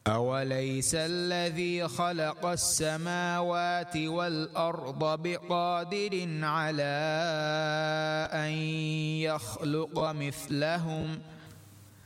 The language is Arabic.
أوليس الذي خلق السماوات والأرض بقادر على أن يخلق مثلهم